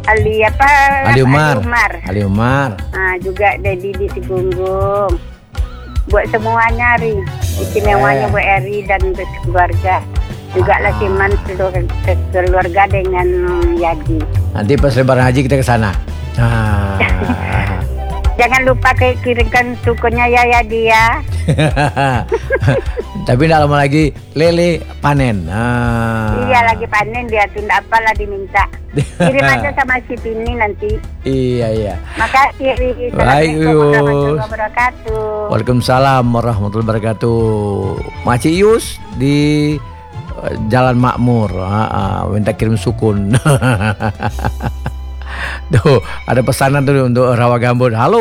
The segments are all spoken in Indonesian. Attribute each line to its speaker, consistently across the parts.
Speaker 1: Ali apa?
Speaker 2: Ali Umar.
Speaker 1: Ali Umar. Juga Dedi di Sigunggung. Buat semuanya Ri. Istimewanya buat Eri dan keluarga. Juga lah Siman keluarga dengan Yadi.
Speaker 2: Nanti pas lebaran haji kita ke sana.
Speaker 1: Jangan lupa kirimkan sukunya ya Yadi ya.
Speaker 2: Tapi tidak lama lagi lele panen.
Speaker 1: Iya lagi panen dia tidak apalah diminta. Kirim aja sama si Pini nanti.
Speaker 2: Iya.
Speaker 1: Makasih.
Speaker 2: Assalamualaikum
Speaker 1: warahmatullahi wabarakatuh.
Speaker 2: Waalaikumsalam warahmatullahi wabarakatuh. Makcik Yus di Jalan Makmur. Minta kirim sukun. Tuh, ada pesanan tuh untuk Rawa Gambut. Halo.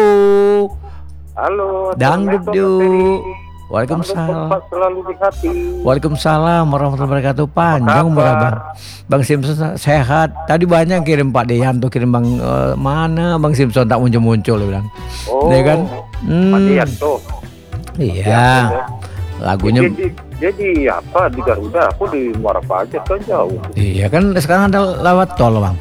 Speaker 2: Dangdut yuk. Waalaikumsalam.
Speaker 3: Selalu di hati.
Speaker 2: Waalaikumsalam warahmatullahi wabarakatuh. Panjang umur Abang. Bang Simpson sehat. Tadi banyak kirim Pak Deyan tuh kirim Bang mana Bang Simpson tak muncul-muncul dia bilang. Iya kan?
Speaker 3: Pak Deyan tuh.
Speaker 2: Iya. Lagunya
Speaker 3: jadi apa di Garuda, aku di Muara Pajar kan jauh.
Speaker 2: Iya kan sekarang ada lewat tol Bang.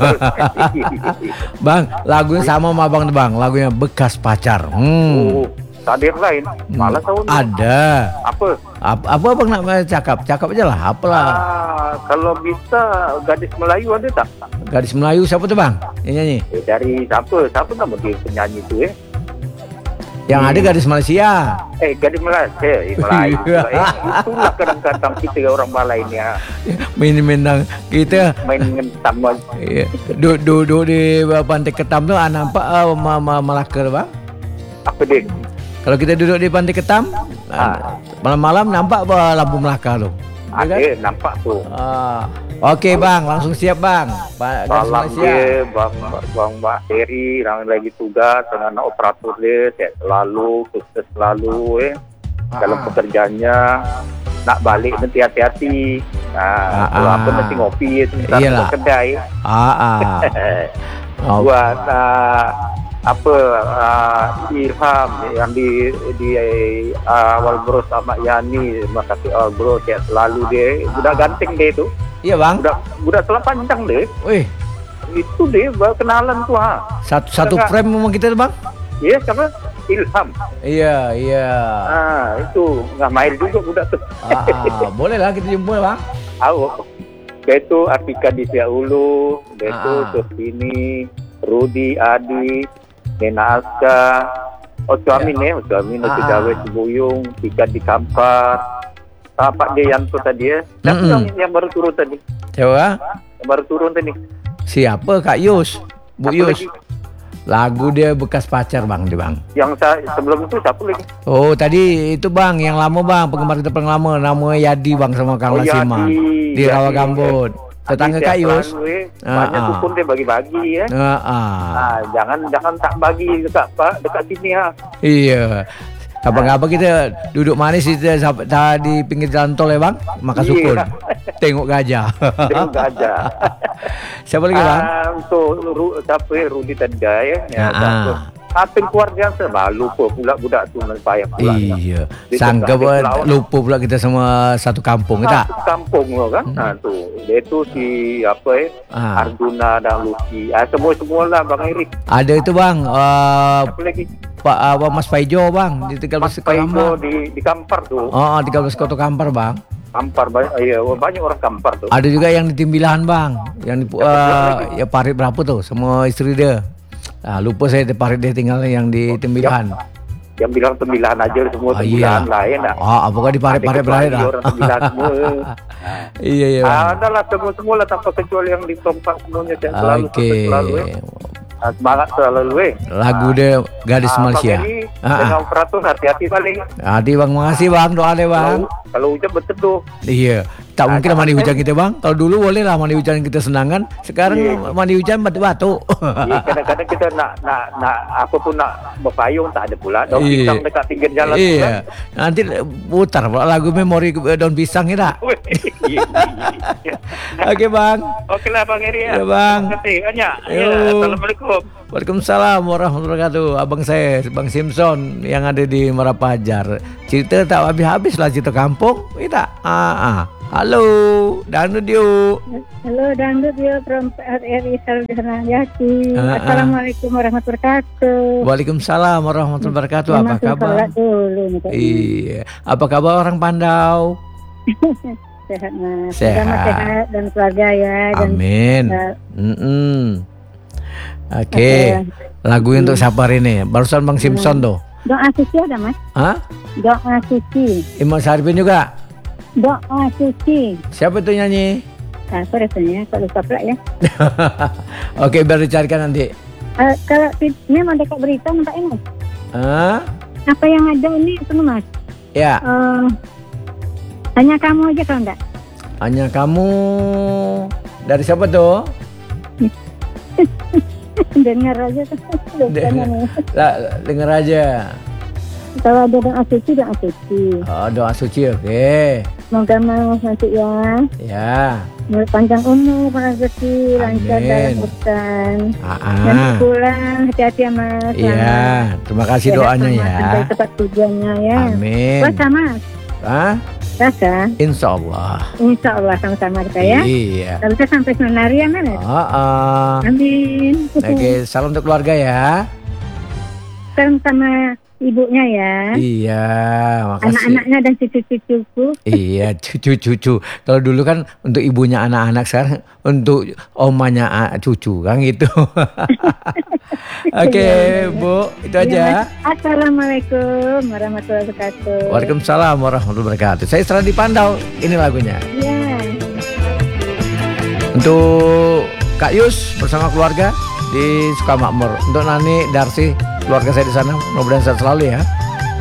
Speaker 2: Bang, lagunya sama sama Bang Bang, lagunya Bekas Pacar.
Speaker 3: Hadir lain, malah tahun
Speaker 2: ada. Apa Bang nak cakap aja lah, apalah.
Speaker 3: Kalau bisa Gadis Melayu ada tak?
Speaker 2: Gadis Melayu siapa tuh Bang? Yang nyanyi?
Speaker 3: Dari siapa nama dia penyanyi itu ya?
Speaker 2: Yang ada Gadis Malaysia.
Speaker 3: Gadis Malaysia, Melayu. Itulah kadang-kadang kita orang Malay ini ya.
Speaker 2: Main-main kita.
Speaker 3: Main ngentam.
Speaker 2: Duduk di Pantai Ketam tuh nampak Malaka Bang.
Speaker 3: Apa dia?
Speaker 2: Kalau kita duduk di Pantai Ketam, malam-malam nampak lampu Melaka tuh.
Speaker 3: Ada, nampak tuh.
Speaker 2: Oke Bang, langsung siap Bang.
Speaker 3: Salam dia, Bang Mbak Heri, yang lagi tugas dengan operator dia, sehat selalu, sukses selalu dalam pekerjaannya. Nak balik nanti hati-hati. Kalau apa nanti ngopi sebentar ke kedai. Buat Ilham yang di awal bro sama Yani, makasih awal bro, sehat selalu dia. Udah ganteng dia itu.
Speaker 2: Iya Bang.
Speaker 3: Udah telah panjang deh.
Speaker 2: Wih.
Speaker 3: Itu deh baru kenalan tuh
Speaker 2: Satu frame memang kita Bang.
Speaker 3: Iya siapa? Ilham.
Speaker 2: Iya.
Speaker 3: Itu nggak main juga udah tuh.
Speaker 2: Boleh lah kita jumpa Bang.
Speaker 3: Beto Atika di Siaulu, Beto Sofini, Rudi Adi, Nena Aska, Ocamin Jawa Cibuyung, Tika di Kampar. Pak Deyanto tadi ya. Siapa yang baru turun tadi?
Speaker 2: Siapa?
Speaker 3: Yang baru turun tadi.
Speaker 2: Siapa Kak Yus? Bu Yus. Lagu dia Bekas Pacar Bang, Yang
Speaker 3: sebelum itu siapa lagi?
Speaker 2: Oh, tadi itu Bang, yang lama Bang, penggemar kita paling lama, namanya Yadi Bang sama Kang Lasima. Di Rawa Gambut. Tetangga Kak Yus.
Speaker 3: Banyak dukun dia bagi-bagi ya. Jangan tak bagi dekat sini ya.
Speaker 2: Iya. Kapan-kapan kita duduk manis kita di pinggir jalan tol ya Bang, makan sukun. Tengok gajah. Siapa lagi Bang?
Speaker 3: Untuk Rudi tadi ya. Hampir keluarga selalu pula budak tu payah pula.
Speaker 2: Iya. Sangka lupa pula kita semua satu kampung kita.
Speaker 3: Satu kampung kan. Dia tu si Arjuna dan Lucy. Semua lah Bang Erik.
Speaker 2: Ada itu Bang.
Speaker 3: Apa lagi?
Speaker 2: Pak Mas Paijo Bang di 13
Speaker 3: Kampar. Di Kampar tuh.
Speaker 2: 13 Kota Kampar Bang.
Speaker 3: Kampar banyak orang Kampar tuh.
Speaker 2: Ada juga yang di Timbilahan Bang. Yang di Parit berapa tuh semua istri dia. Lupa saya di Parit dia tinggal yang di Tembilahan.
Speaker 3: Yang bilang Tembilahan aja semua Tembilahan lain.
Speaker 2: Apakah di Parit berlain
Speaker 3: orang Tembilahan semua.
Speaker 2: Iya.
Speaker 3: Adalah semua lah tanpa kecuali yang di tempat semuanya selalu. Semangat selalu
Speaker 2: Lagu dia Gadis Malaysia.
Speaker 3: Dengan operator hati-hati paling.
Speaker 2: Hati Bang, makasih Bang, doa deh Bang.
Speaker 3: Kalau hujan betul tuh.
Speaker 2: Iya. Tak mungkin mandi hujan kita Bang. Kalau dulu boleh lah mandi hujan kita senangan. Sekarang mandi hujan batu-batu.
Speaker 3: Kadang-kadang kita nak apa pun nak berpayung tak ada pula. Daun pisang dekat pinggir jalan.
Speaker 2: Iya. Nanti putar pula lagu memori daun pisang ya tak? Oke Bang.
Speaker 3: Oke lah Bang Eri ya.
Speaker 2: Ya Bang.
Speaker 3: Assalamualaikum.
Speaker 2: Waalaikumsalam warahmatullahi wabarakatuh. Abang saya Bang Simpson yang ada di Muara Pajar. Cerita tak habis-habis lah cerita kampung. Kita. Halo, Dangdut yuk.
Speaker 1: Halo, Dangdut yuk from RRI Sarjana Yati. Assalamualaikum warahmatullahi wabarakatuh.
Speaker 2: Waalaikumsalam warahmatullahi wabarakatuh. Apa kabar?
Speaker 1: Dulu,
Speaker 2: Iya. Apa kabar orang Pandau?
Speaker 1: Sehat, Mas.
Speaker 2: Sehat
Speaker 1: dan keluarga ya.
Speaker 2: Amin. Oke. Lagu untuk siapa ini? Barusan Bang Simpson tuh.
Speaker 1: Doa suci ada, Mas?
Speaker 2: Hah?
Speaker 1: Doa suci.
Speaker 2: Imam Saripin juga?
Speaker 1: Doa suci.
Speaker 2: Siapa tuh nyanyi?
Speaker 1: Apa rasanya? Kalau lupa pula ya.
Speaker 2: Oke, biar dicarikan nanti.
Speaker 1: Kalau memang dekat berita nampaknya, Mas. Apa yang ada ini itu, Mas?
Speaker 2: Ya.
Speaker 1: Hanya kamu aja kalau enggak?
Speaker 2: Hanya kamu. Dari siapa tuh?
Speaker 1: Dengar aja tuh.
Speaker 2: Dengar aja.
Speaker 1: Kalau ada doa suci, doa suci.
Speaker 2: Oh, doa suci, oke.
Speaker 1: Semoga mau nanti ya.
Speaker 2: Ya.
Speaker 1: Panjang umur, rezeki, lancar dalam urusan. Dan pulang, hati-hati ya, Mas.
Speaker 2: Iya, terima kasih doanya ya.
Speaker 1: Sampai tempat tujuannya ya.
Speaker 2: Amin.
Speaker 1: Puasa, Mas. Rasa?
Speaker 2: Insya Allah.
Speaker 1: Insya Allah sama-sama kita ya.
Speaker 2: Iya.
Speaker 1: Kalau kita sampai menari ya, Mas. Amin.
Speaker 2: Oke, salam untuk keluarga ya.
Speaker 1: Salam sama ibunya ya.
Speaker 2: Iya, makasih.
Speaker 1: Anak-anaknya dan cucu-cucuku.
Speaker 2: Iya, cucu-cucu. Kalau dulu kan untuk ibunya anak-anak, sekarang untuk omanya cucu kan gitu. Oke, Bu, itu aja.
Speaker 1: Assalamualaikum warahmatullahi wabarakatuh.
Speaker 2: Waalaikumsalam warahmatullahi wabarakatuh. Saya Serah di Pandau, ini lagunya.
Speaker 1: Iya.
Speaker 2: Untuk Kak Yus bersama keluarga di Sukamakmur. Untuk Nani, Darsi, keluarga saya di sana, mudah-mudahan sehat selalu ya.